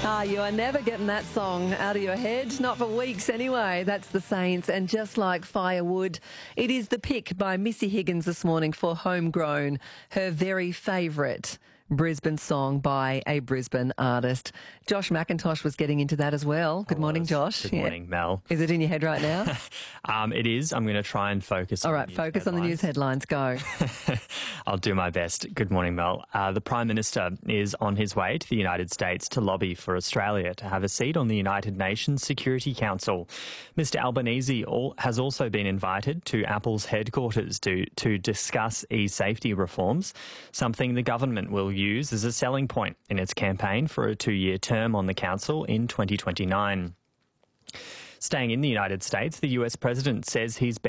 You are never getting that song out of your head, not for weeks anyway. That's the Saints, and just like firewood, it is the pick by Missy Higgins this morning for Homegrown, her very favourite Brisbane song by a Brisbane artist. Josh McIntosh was getting into that as well. Good morning, Josh. Good morning, Mel. Is it in your head right now? It is. I'm going to try and focus on All right, focus on the news headlines. Go. I'll do my best. Good morning, Mel. The Prime Minister is on his way to the United States to lobby for Australia to have a seat on the United Nations Security Council. Mr Albanese has also been invited to Apple's headquarters to discuss e-safety reforms, something the government will use as a selling point in its campaign for a 2-year term on the council in 2029. Staying in the United States, the US president says he's